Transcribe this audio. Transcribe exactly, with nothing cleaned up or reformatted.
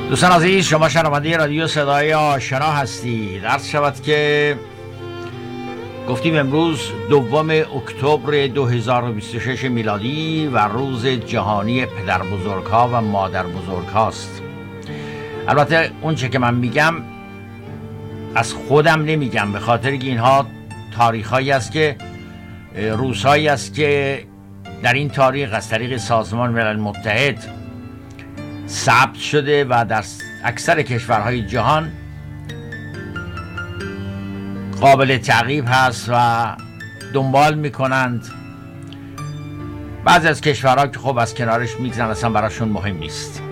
دوستان عزیز، شما شنونده رادیو صدای آشنا هستید. عرض شود که گفتیم امروز دوم اکتبر دو هزار و بیست و شش میلادی و روز جهانی پدر بزرگ ها و مادر بزرگ هاست. البته اون چه که من میگم از خودم نمیگم، به خاطر که اینها تاریخ هایی است که روزهایی است که در این تاریخ از طریق سازمان ملل متحد ثبت شده و در اکثر کشورهای جهان قابل تعقیب هست و دنبال میکنند. بعضی از کشورها که خب از کنارش میگذرن، اصلا براشون مهم نیست.